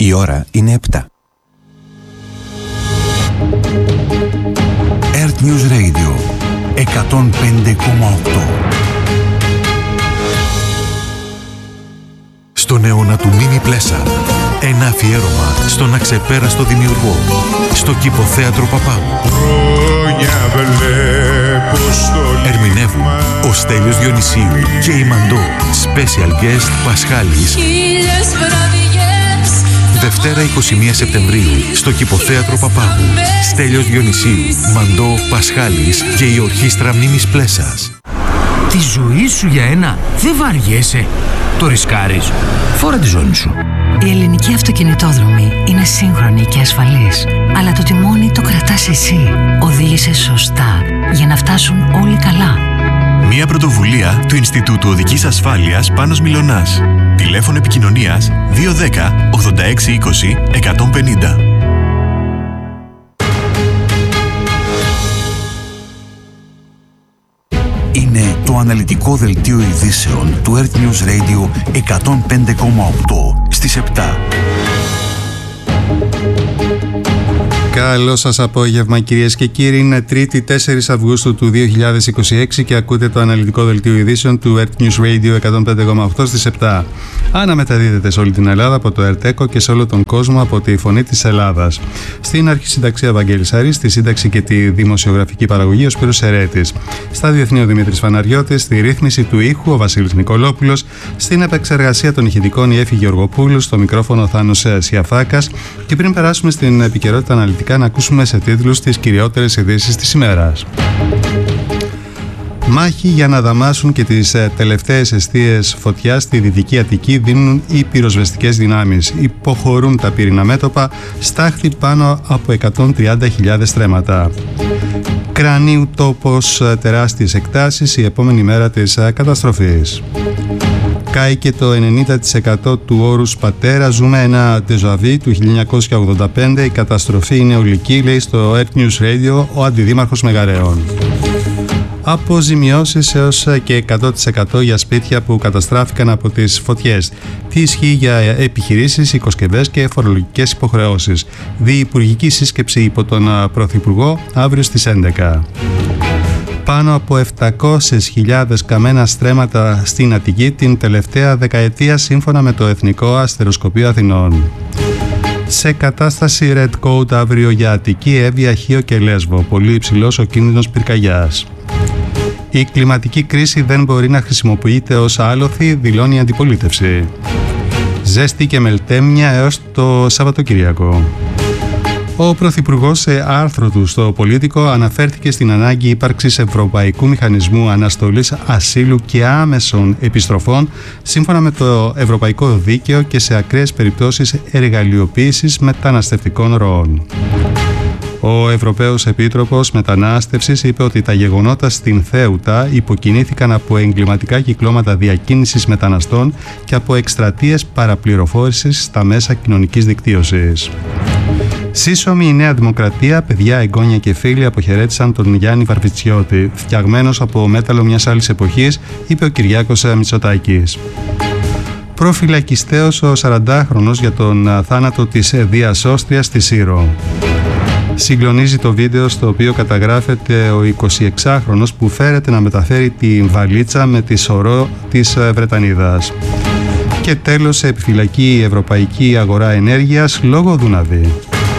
Η ώρα είναι 7. Earth News Radio 105,8. Στον αιώνα του Μίμη Πλέσα, ένα αφιέρωμα στον αξεπέραστο δημιουργό, στο Κηποθέατρο Παπάγου. Ερμηνεύουν ο Στέλιος Διονυσίου και η Μαντώ, special guest Πασχάλης. Δευτέρα 21 Σεπτεμβρίου στο Κηποθέατρο Παπάγου. Στέλιος Διονυσίου, Μαντώ, Πασχάλης και η ορχήστρα Μίμης Πλέσας. Τη ζωή σου για ένα δεν βαριέσαι. Το ρισκάρεις. Φόρα τη ζώνη σου. Η ελληνική αυτοκινητόδρομη είναι σύγχρονη και ασφαλής. Αλλά το τιμόνι το κρατάς εσύ. Οδήγησε σωστά για να φτάσουν όλοι καλά. Μια πρωτοβουλία του Ινστιτούτου Οδικής Ασφάλειας Πάνος Μιλωνάς. Τηλέφωνο επικοινωνίας 210 86 20 150. Είναι το αναλυτικό δελτίο ειδήσεων του Earth News Radio 105,8 στις 7. Καλό σας απόγευμα κυρίες και κύριοι. Είναι Τρίτη 4 Αυγούστου του 2026 και ακούτε το αναλυτικό δελτίο ειδήσεων του Earth News Radio 105,8 στις 7. Αναμεταδίδεται σε όλη την Ελλάδα από το ERTECO και σε όλο τον κόσμο από τη Φωνή της Ελλάδας. Στην αρχισυνταξία Βαγγέλης Αρής, στη σύνταξη και τη δημοσιογραφική παραγωγή ο Σπύρος Ερέτης. Στα διεθνή ο Δημήτρης Φαναριώτης, στη ρύθμιση του ήχου ο Βασίλης Νικολόπουλος, στην επεξεργασία των ηχητικών η Έφη Γεωργοπούλου, στο μικρόφωνο ο Θάνος Σιαφάκας. Και πριν περάσουμε στην επικαιρότητα αναλυτικά, να ακούσουμε σε τίτλους τις κυριότερες ειδήσεις της ημέρας. Μάχη για να δαμάσουν και τις τελευταίες εστίες φωτιάς στη Δυτική Αττική δίνουν οι πυροσβεστικές δυνάμεις. Υποχωρούν τα πυρηνά μέτωπα, στάχτη πάνω από 130.000 στρέμματα. Κρανίου τόπος, τεράστιες εκτάσεις, η επόμενη μέρα της καταστροφής. Κάηκε το 90% του όρους πατέρα. Ζούμε ένα ντεζαβί του 1985. Η καταστροφή είναι ολική, λέει στο Earth News Radio ο αντιδήμαρχος Μεγαρέων. Αποζημιώσεις έως και 100% για σπίτια που καταστράφηκαν από τις φωτιές. Τι ισχύει για επιχειρήσεις, οικοσκευές και φορολογικές υποχρεώσεις. Διυπουργική σύσκεψη υπό τον Πρωθυπουργό αύριο στις 11. Πάνω από 700.000 καμένα στρέμματα στην Αττική την τελευταία δεκαετία σύμφωνα με το Εθνικό Αστεροσκοπείο Αθηνών. Σε κατάσταση Red Code αύριο για Αττική, Εύβοια, Χίο και Λέσβο. Πολύ υψηλός ο κίνδυνος πυρκαγιάς. Η κλιματική κρίση δεν μπορεί να χρησιμοποιείται ως άλοθη, δηλώνει η αντιπολίτευση. Ζέστη και μελτέμια έως το Σαββατοκύριακο. Ο Πρωθυπουργός σε άρθρο του στο Πολίτικο αναφέρθηκε στην ανάγκη ύπαρξης Ευρωπαϊκού Μηχανισμού Αναστολής Ασύλου και άμεσων επιστροφών σύμφωνα με το Ευρωπαϊκό Δίκαιο και σε ακραίες περιπτώσεις εργαλειοποίησης μεταναστευτικών ροών. Ο Ευρωπαίος Επίτροπος Μετανάστευσης είπε ότι τα γεγονότα στην Θέουτα υποκινήθηκαν από εγκληματικά κυκλώματα διακίνησης μεταναστών και από εκστρατείες παραπληροφόρησης στα μέσα κοινωνικής δικτύωσης. Σύσσωμη η Νέα Δημοκρατία, παιδιά, εγγόνια και φίλοι αποχαιρέτησαν τον Γιάννη Βαρβιτσιώτη, φτιαγμένος από μέταλλο μιας άλλης εποχής, είπε ο Κυριάκος Μητσοτάκης. Προφυλακιστέος ο 40χρονος για τον θάνατο της διασώστριας στη Σύρο. Συγκλονίζει το βίντεο στο οποίο καταγράφεται ο 26χρονος που φέρεται να μεταφέρει τη βαλίτσα με τη σωρό της Βρετανίδας. Και τέλος, σε επιφυλακή η Ευρωπαϊκή Αγορά Ενέργειας λόγω Δούναβη.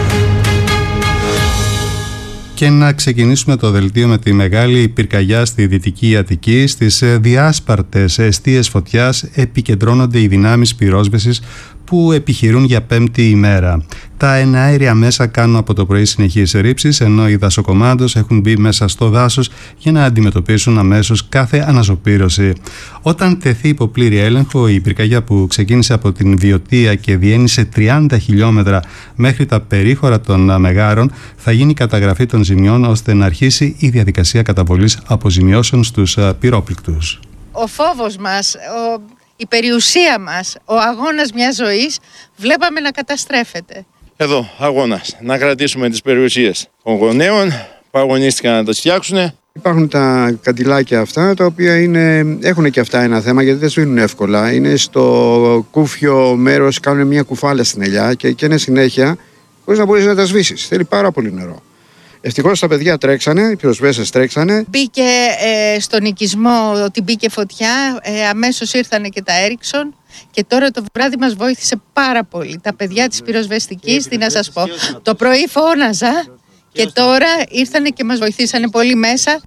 Και να ξεκινήσουμε το δελτίο με τη μεγάλη πυρκαγιά στη Δυτική Αττική. Στις διάσπαρτες εστίες φωτιάς επικεντρώνονται οι δυνάμεις πυρόσβεσης που επιχειρούν για πέμπτη ημέρα. Τα εναέρια μέσα κάνουν από το πρωί συνεχείς ρήψεις, ενώ οι δασοκομάντος έχουν μπει μέσα στο δάσος για να αντιμετωπίσουν αμέσως κάθε αναζωπήρωση. Όταν τεθεί υπό πλήρη έλεγχο, η πυρκαγιά που ξεκίνησε από την Βιωτία και διένυσε 30 χιλιόμετρα μέχρι τα περίχωρα των Μεγάρων, θα γίνει καταγραφή των ζημιών ώστε να αρχίσει η διαδικασία καταβολής αποζημιώσεων στους πυρόπληκτους. Ο φόβος μας, η περιουσία μας, ο αγώνας μιας ζωής, βλέπαμε να καταστρέφεται. Εδώ, αγώνας. Να κρατήσουμε τις περιουσίες των γονέων που αγωνίστηκαν να τα φτιάξουν Υπάρχουν τα καντιλάκια αυτά, τα οποία έχουν και αυτά ένα θέμα, γιατί δεν σβήνουν εύκολα. Είναι στο κούφιο μέρος, κάνουν μια κουφάλα στην ελιά και είναι συνέχεια, χωρίς να μπορείς να τα σβήσεις. Θέλει πάρα πολύ νερό. Ευτυχώς τα παιδιά τρέξανε, οι πυροσβέστες τρέξανε. Μπήκε στον οικισμό ότι μπήκε φωτιά, αμέσως ήρθανε και τα Έριξον και τώρα το βράδυ μας βοήθησε πάρα πολύ. Τα παιδιά της πυροσβεστικής, τι να σας πω, το πρωί φώναζα και τώρα ήρθανε και μας βοηθήσανε πολύ μέσα.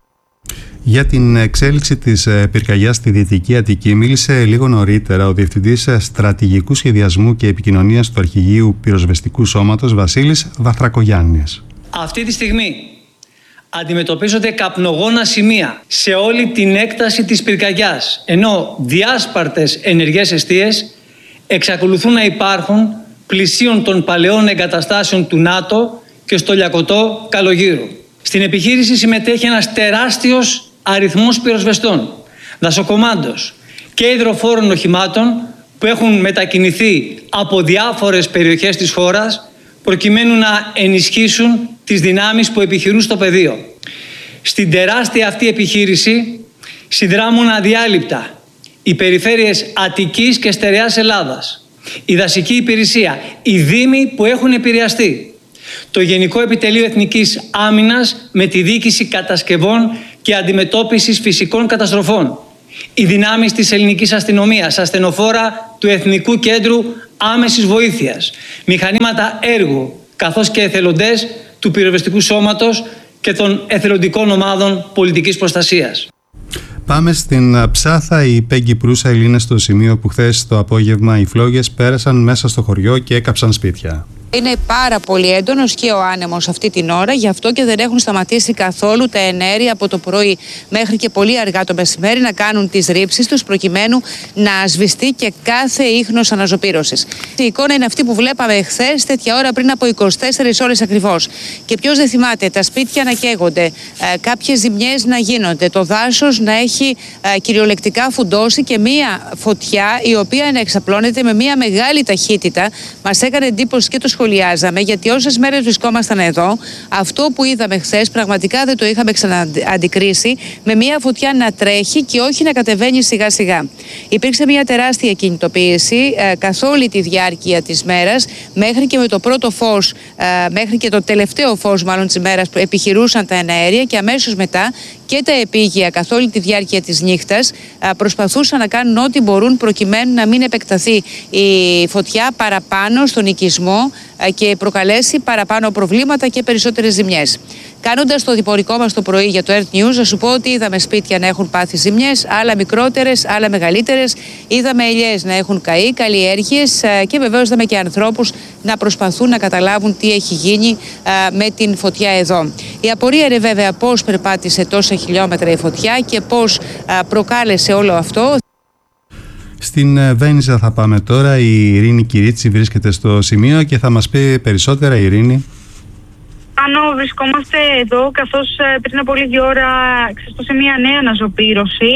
Για την εξέλιξη της πυρκαγιάς στη Δυτική Αττική μίλησε λίγο νωρίτερα ο Διευθυντής Στρατηγικού Σχεδιασμού και Επικοινωνίας του Αρχηγείου Πυροσβεστικού Σώματος, Βασίλης Βαθρακογιάννης. Αυτή τη στιγμή αντιμετωπίζονται καπνογόνα σημεία σε όλη την έκταση της πυρκαγιάς, ενώ διάσπαρτες ενεργές εστίες εξακολουθούν να υπάρχουν πλησίων των παλαιών εγκαταστάσεων του ΝΑΤΟ και στο Λιακωτό Καλογύρου. Στην επιχείρηση συμμετέχει ένας τεράστιος αριθμός πυροσβεστών, δασοκομάντος και υδροφόρων οχημάτων που έχουν μετακινηθεί από διάφορες περιοχές της χώρας προκειμένου να ενισχύσουν τις δυνάμεις που επιχειρούν στο πεδίο. Στην τεράστια αυτή επιχείρηση συνδράμουν αδιάλειπτα οι περιφέρειες Αττικής και Στερεάς Ελλάδας, η Δασική Υπηρεσία, οι Δήμοι που έχουν επηρεαστεί, το Γενικό Επιτελείο Εθνικής Άμυνας με τη Διοίκηση Κατασκευών και Αντιμετώπισης Φυσικών Καταστροφών, οι δυνάμεις της Ελληνικής Αστυνομίας, ασθενοφόρα του Εθνικού Κέντρου Άμεσης Βοήθειας, μηχανήματα έργου, καθώς και εθελοντές του Πυροσβεστικού Σώματος και των εθελοντικών ομάδων πολιτικής προστασίας. Πάμε στην Ψάθα. Η Πέγγι Προύσα είναι στο σημείο που χθες το απόγευμα οι φλόγες πέρασαν μέσα στο χωριό και έκαψαν σπίτια. Είναι πάρα πολύ έντονος και ο άνεμος αυτή την ώρα, γι' αυτό και δεν έχουν σταματήσει καθόλου τα εναέρια από το πρωί μέχρι και πολύ αργά το μεσημέρι να κάνουν τις ρήψεις τους προκειμένου να σβηστεί και κάθε ίχνος αναζωπήρωσης. Η εικόνα είναι αυτή που βλέπαμε χθες, τέτοια ώρα πριν από 24 ώρες ακριβώς. Και ποιος δεν θυμάται, τα σπίτια να καίγονται, κάποιες ζημιές να γίνονται, το δάσος να έχει κυριολεκτικά φουντώσει και μία φωτιά η οποία να εξαπλώνεται με μία μεγάλη ταχύτητα. Μας έκανε εντύπωση και το σχολιάζαμε, γιατί όσες μέρες βρισκόμασταν εδώ, αυτό που είδαμε χθες πραγματικά δεν το είχαμε ξανααντικρίσει, με μια φωτιά να τρέχει και όχι να κατεβαίνει σιγά σιγά. Υπήρξε μια τεράστια κινητοποίηση καθ' όλη τη διάρκεια της μέρας, μέχρι και με το πρώτο φως, μέχρι και το τελευταίο φως μάλλον της ημέρας που επιχειρούσαν τα εναέρια και αμέσως μετά και τα επίγεια καθ' όλη τη διάρκεια της νύχτας προσπαθούσαν να κάνουν ό,τι μπορούν προκειμένου να μην επεκταθεί η φωτιά παραπάνω στον οικισμό και προκαλέσει παραπάνω προβλήματα και περισσότερες ζημιές. Κάνοντας το διπορικό μας το πρωί για το Earth News, να σου πω ότι είδαμε σπίτια να έχουν πάθει ζημιές, άλλα μικρότερες, άλλα μεγαλύτερες. Είδαμε ελιές να έχουν καεί, καλλιέργειες και βεβαίως είδαμε και ανθρώπους να προσπαθούν να καταλάβουν τι έχει γίνει με την φωτιά εδώ. Η απορία είναι βέβαια πώς περπάτησε τόσα χιλιόμετρα η φωτιά και πώς προκάλεσε όλο αυτό. Στην Βένιζα θα πάμε τώρα. Η Ειρήνη Κυρίτσι βρίσκεται στο σημείο και θα μας πει περισσότερα. Ειρήνη. Βρισκόμαστε εδώ καθώς πριν από λίγη ώρα ξεσπάσε μια νέα αναζωπήρωση.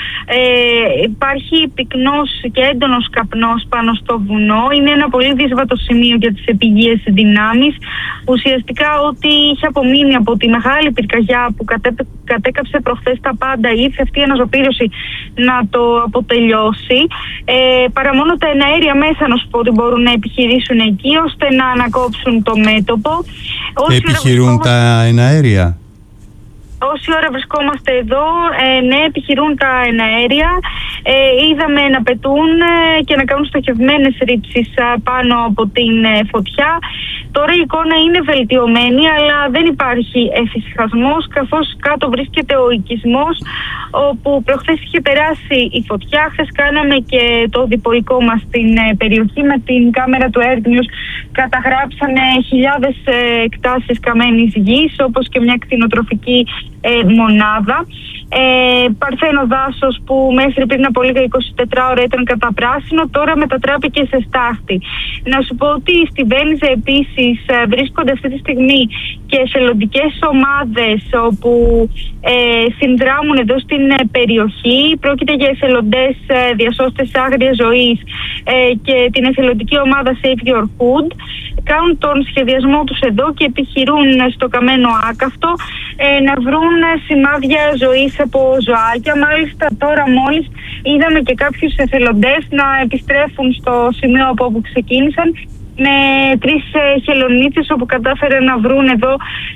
Υπάρχει πυκνός και έντονος καπνός πάνω στο βουνό. Είναι ένα πολύ δύσβατο σημείο για τις επιγείες δυνάμεις. Ουσιαστικά ό,τι είχε απομείνει από τη μεγάλη πυρκαγιά που κατέκαψε προχθές τα πάντα, ήρθε αυτή η αναζωπήρωση να το αποτελειώσει. Παρά μόνο τα εναέρια μέσα, να σου πω, ότι μπορούν να επιχειρήσουν εκεί ώστε να ανακόψουν το μέτωπο. Επιχειρούν τα εναέρια. Όση ώρα βρισκόμαστε εδώ, ναι, επιχειρούν τα εναέρια. Είδαμε να πετούν και να κάνουν στοχευμένες ρήψεις πάνω από την φωτιά. Τώρα η εικόνα είναι βελτιωμένη, αλλά δεν υπάρχει εφησυχασμός, καθώς κάτω βρίσκεται ο οικισμός, όπου προχθές είχε περάσει η φωτιά. Χθες κάναμε και το διπορικό μας στην περιοχή με την κάμερα του Earth News. Καταγράψανε χιλιάδες εκτάσεις καμένης γης, όπως και μια κτηνοτροφική μονάδα. Παρθένο δάσος που μέχρι πριν από λίγα 24 ώρα ήταν καταπράσινο, τώρα μετατράπηκε σε στάχτη. Να σου πω ότι στη Βένιζα επίσης βρίσκονται αυτή τη στιγμή και εθελοντικές ομάδες όπου συνδράμουν εδώ στην περιοχή. Πρόκειται για εθελοντές διασώστες άγριας ζωής και την εθελοντική ομάδα Save Your Food. κάνουν τον σχεδιασμό τους εδώ και επιχειρούν στο Καμένο Άκαυτο να βρουν σημάδια ζωής από ζωάκια. Μάλιστα τώρα μόλις είδαμε και κάποιους εθελοντές να επιστρέφουν στο σημείο από όπου ξεκίνησαν με 3 χελωνίτσες όπου κατάφεραν να βρουν εδώ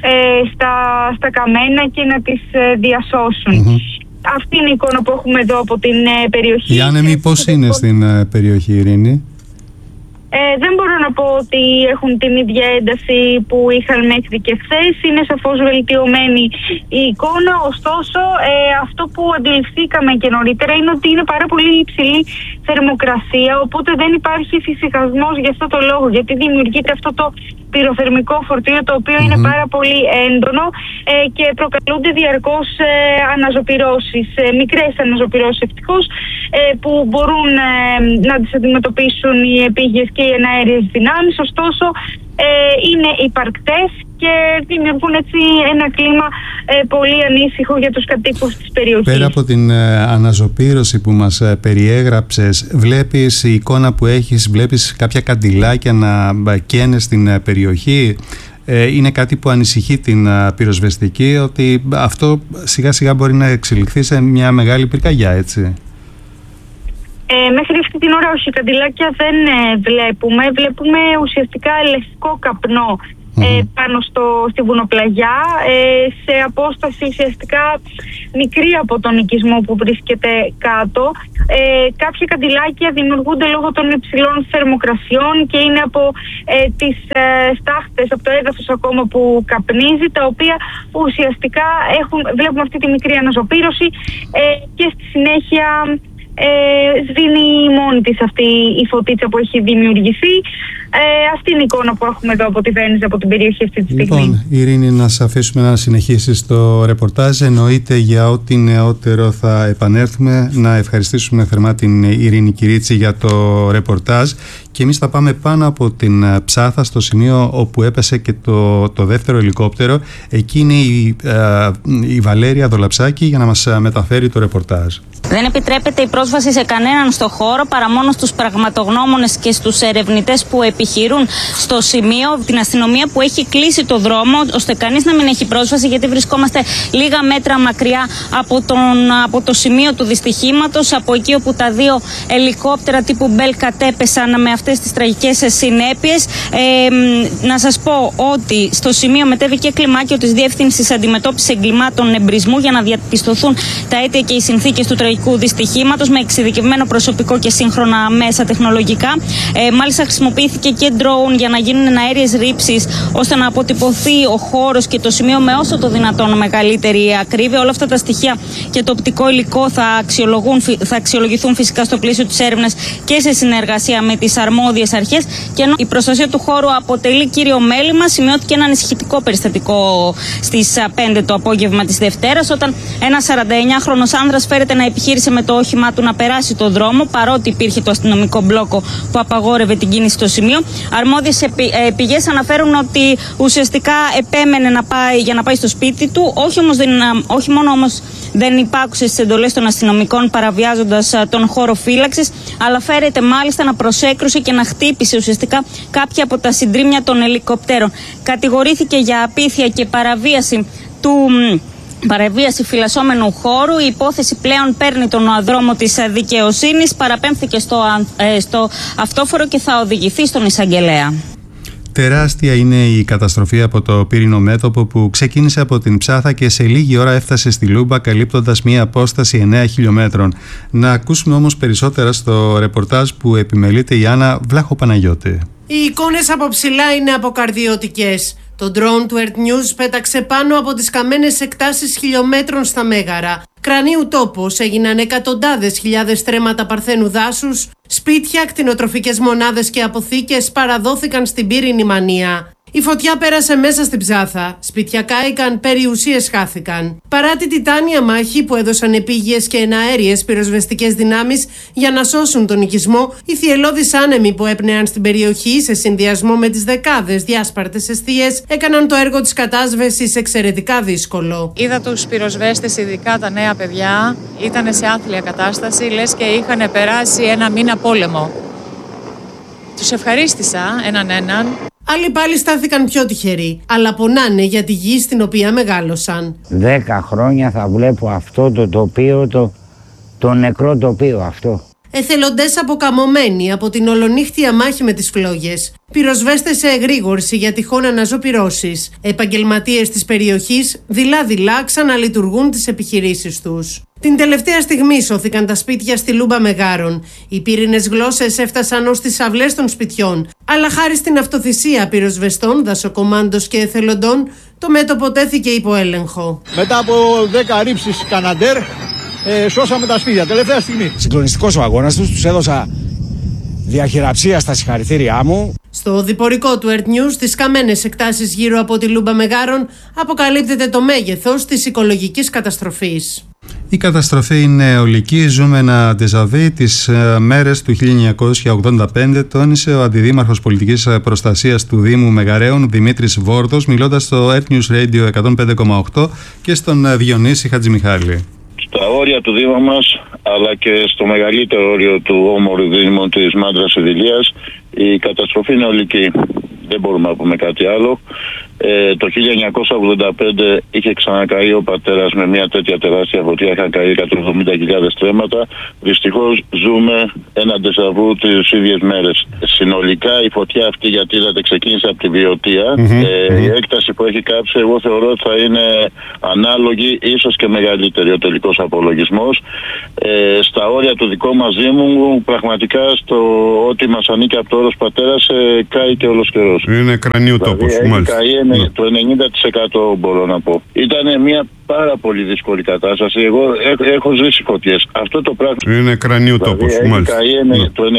στα καμένα και να τις διασώσουν. Αυτή είναι η εικόνα που έχουμε εδώ από την περιοχή. Οι άνεμοι πώς είναι στην περιοχή, Ειρήνη? Δεν μπορώ να πω ότι έχουν την ίδια ένταση που είχαν μέχρι και χθες. Είναι σαφώς βελτιωμένη η εικόνα. Ωστόσο, αυτό που αντιληφθήκαμε και νωρίτερα είναι ότι είναι πάρα πολύ υψηλή θερμοκρασία. Οπότε δεν υπάρχει φυσικασμός για αυτό το λόγο. Γιατί δημιουργείται αυτό το πυροθερμικό φορτίο, το οποίο είναι πάρα πολύ έντονο και προκαλούνται διαρκώς αναζωπυρώσεις, μικρές αναζωπυρώσεις ευτυχώς, που μπορούν να τις αντιμετωπίσουν οι επίγειες και οι εναέριες δυνάμεις. Ωστόσο είναι υπαρκτές και δημιουργούν έτσι ένα κλίμα πολύ ανήσυχο για τους κατοίκους της περιοχής. Πέρα από την αναζωπήρωση που μας περιέγραψες, βλέπεις η εικόνα που έχεις, βλέπεις κάποια καντιλάκια να καίνε στην περιοχή? Είναι κάτι που ανησυχεί την πυροσβεστική, ότι αυτό σιγά σιγά μπορεί να εξελιχθεί σε μια μεγάλη πυρκαγιά, έτσι? Μέχρι αυτή την ώρα όχι, καντιλάκια δεν βλέπουμε. Βλέπουμε ουσιαστικά λευκό καπνό πάνω στη βουνοπλαγιά, σε απόσταση ουσιαστικά μικρή από τον οικισμό που βρίσκεται κάτω. Κάποια καντιλάκια δημιουργούνται λόγω των υψηλών θερμοκρασιών και είναι από τις στάχτες, από το έδαφος ακόμα που καπνίζει, τα οποία ουσιαστικά βλέπουμε αυτή τη μικρή αναζωπήρωση και στη συνέχεια σβήνει μόνη της αυτή η φωτίτσα που έχει δημιουργηθεί. Αυτή είναι η εικόνα που έχουμε εδώ από τη Βένιζα, από την περιοχή αυτή τη στιγμή. Λοιπόν, Ειρήνη, να σε αφήσουμε να συνεχίσεις το ρεπορτάζ. Εννοείται για ό,τι νεότερο θα επανέλθουμε. Να ευχαριστήσουμε θερμά την Ειρήνη Κυρίτσι για το ρεπορτάζ. Και εμείς θα πάμε πάνω από την Ψάθα, στο σημείο όπου έπεσε και το δεύτερο ελικόπτερο. Εκεί είναι η Βαλέρια Δολαψάκη για να μας μεταφέρει το ρεπορτάζ. Δεν επιτρέπεται η πρόσβαση σε κανέναν στο χώρο παρά μόνο στους πραγματογνώμονες και στους ερευνητές που επιχειρούν στο σημείο, την αστυνομία που έχει κλείσει το δρόμο ώστε κανείς να μην έχει πρόσβαση, γιατί βρισκόμαστε λίγα μέτρα μακριά από το σημείο του δυστυχήματος, από εκεί όπου τα 2 ελικόπτερα τύπου Μπέλ κατέπεσαν με αυτές τις τραγικές συνέπειες. Να σας πω ότι στο σημείο μετέβη και κλιμάκιο της Διεύθυνσης Αντιμετώπισης Εγκλημάτων Εμπρισμού για να διαπιστωθούν τα αίτια και οι συνθήκες του τραγικού δυστυχήματος με εξειδικευμένο προσωπικό και σύγχρονα μέσα τεχνολογικά. Μάλιστα χρησιμοποιήθηκε και drone για να γίνουν αέριες ρήψεις ώστε να αποτυπωθεί ο χώρος και το σημείο με όσο το δυνατόν μεγαλύτερη ακρίβεια. Όλα αυτά τα στοιχεία και το οπτικό υλικό θα αξιολογηθούν φυσικά στο πλαίσιο της έρευνας και σε συνεργασία με τις αρμόδιες αρχές. Και ενώ η προστασία του χώρου αποτελεί κύριο μέλημα, σημειώθηκε ένα ανησυχητικό περιστατικό στις 5 το απόγευμα της Δευτέρας, όταν ένας 49χρονος άνδρας φέρεται να επιχείρησε με το όχημά του να περάσει το δρόμο, παρότι υπήρχε το αστυνομικό μπλόκο που απαγόρευε την κίνηση στο σημείο. Αρμόδιες πηγές αναφέρουν ότι ουσιαστικά επέμενε για να πάει στο σπίτι του, όχι μόνο όμως δεν υπάκουσε στις εντολές των αστυνομικών, παραβιάζοντας τον χώρο φύλαξης, αλλά φέρεται μάλιστα να προσέκρουσε και να χτύπησε ουσιαστικά κάποια από τα συντρίμμια των ελικοπτέρων. Κατηγορήθηκε για απίθεια και παραβίαση φυλασσόμενου χώρου. Η υπόθεση πλέον παίρνει τον δρόμο της δικαιοσύνης, παραπέμφθηκε στο αυτόφορο και θα οδηγηθεί στον εισαγγελέα. Τεράστια είναι η καταστροφή από το πύρινο μέτωπο που ξεκίνησε από την Ψάθα και σε λίγη ώρα έφτασε στη Λούμπα, καλύπτοντας μια απόσταση 9 χιλιόμετρων. Να ακούσουμε όμως περισσότερα στο ρεπορτάζ που επιμελείται η Άννα Βλάχο-Παναγιώτη. Οι εικόνες από ψηλά είναι αποκαρδιωτικές. Το drone του Earth News πέταξε πάνω από τις καμένες εκτάσεις χιλιόμετρων στα Μέγαρα. Κρανίου τόπος έγιναν εκατοντάδες χιλιάδες στρέμματα παρθένου δάσους, σπίτια, κτηνοτροφικές μονάδες και αποθήκες παραδόθηκαν στην πύρινη μανία. Η φωτιά πέρασε μέσα στην Ψάθα. Σπίτια κάηκαν, περιουσίες χάθηκαν. Παρά την τιτάνια μάχη που έδωσαν επίγειες και εναέριες πυροσβεστικές δυνάμεις για να σώσουν τον οικισμό, οι θυελλώδεις άνεμοι που έπνεαν στην περιοχή σε συνδυασμό με τις δεκάδες διάσπαρτες εστίες έκαναν το έργο της κατάσβεσης εξαιρετικά δύσκολο. Είδα τους πυροσβέστες, ειδικά τα νέα παιδιά, ήταν σε άθλια κατάσταση, λες και είχαν περάσει ένα μήνα πόλεμο. Τους ευχαρίστησα έναν. Άλλοι πάλι στάθηκαν πιο τυχεροί, αλλά πονάνε για τη γη στην οποία μεγάλωσαν. 10 χρόνια θα βλέπω αυτό το τοπίο, το νεκρό τοπίο αυτό. Εθελοντές αποκαμωμένοι από την ολονύχτια μάχη με τις φλόγες. Πυροσβέστες σε εγρήγορση για τυχόν αναζωπυρώσεις. Επαγγελματίες της περιοχής δειλά-δειλά ξαναλειτουργούν τις επιχειρήσεις τους. Την τελευταία στιγμή σώθηκαν τα σπίτια στη Λούμπα Μεγάρων. Οι πύρινες γλώσσες έφτασαν ως τις αυλές των σπιτιών. Αλλά χάρη στην αυτοθυσία πυροσβεστών, δασοκομάντος και εθελοντών, το μέτωπο τέθηκε υπό έλεγχο. Μετά από 10 ρήψεις Καναντέρ, σώσαμε τα σπίτια, τελευταία στιγμή. Συγκλονιστικός ο αγώνας τους έδωσα διαχειραψία στα συγχαρητήριά μου. Στο διπορικό του Earth News, στις καμένες εκτάσεις γύρω από τη Λούμπα Μεγάρων, αποκαλύπτεται το μέγεθος της οικολογικής καταστροφής. Η καταστροφή είναι ολική. Ζούμε ένα ντεζαβί. Τις μέρες του 1985, τόνισε ο Αντιδήμαρχος Πολιτικής Προστασίας του Δήμου Μεγαρέων, Δημήτρης Βόρδος, μιλώντας στο Earth News Radio 105,8 και στον Διονύση Χατζημιχάλη. Στα όρια του Δήμου μας, αλλά και στο μεγαλύτερο όριο του όμορου Δήμου της Μάντρας Ειδηλίας, η καταστροφή είναι ολική. Δεν μπορούμε να πούμε κάτι άλλο. Το 1985 είχε ξανακαεί ο πατέρας με μια τέτοια τεράστια φωτιά, είχαν καεί 170.000 στρέμματα. Δυστυχώς ζούμε ένα ντεζαβού τις ίδιες μέρες. Συνολικά η φωτιά αυτή, γιατί είδατε, ξεκίνησε από τη Βιωτία. Η έκταση που έχει κάψει, εγώ θεωρώ ότι θα είναι ανάλογη, ίσως και μεγαλύτερη ο τελικός απολογισμός. Στα όρια του δικού μας Δήμου, πραγματικά στο ό,τι μας ανήκει από το όρος πατέρας, κάει και όλος καιρός. Είναι κρανίου τόπος. Δηλαδή, το 90% μπορώ να πω. Ήταν μια πάρα πολύ δύσκολη κατάσταση. Εγώ έχω ζήσει φωτιές. Αυτό το πράγμα. Είναι κρανίου τόπος. Δηλαδή,